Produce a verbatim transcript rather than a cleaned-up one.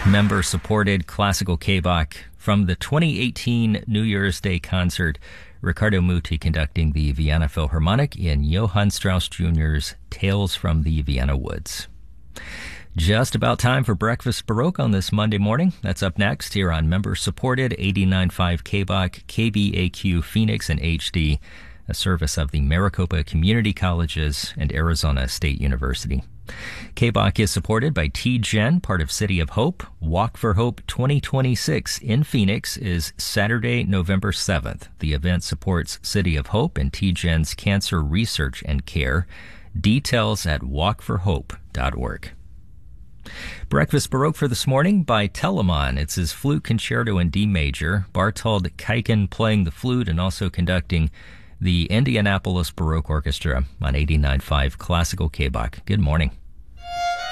Member-supported classical K-Bach from the twenty eighteen New Year's Day concert. Riccardo Muti conducting the Vienna Philharmonic in Johann Strauss Junior's Tales from the Vienna Woods. Just about time for Breakfast Baroque on this Monday morning. That's up next here on member-supported eighty-nine point five K-Bach, K B A Q Phoenix and H D, a service of the Maricopa Community Colleges and Arizona State University. K-Bach is supported by T-Gen, part of City of Hope. Walk for Hope twenty twenty-six in Phoenix is Saturday, November seventh. The event supports City of Hope and T-Gen's cancer research and care. Details at walk for hope dot org. Breakfast Baroque for this morning by Telemann. It's his flute concerto in D major. Bartold Kaiken playing the flute and also conducting the Indianapolis Baroque Orchestra on eighty-nine point five Classical K-Bach. Good morning.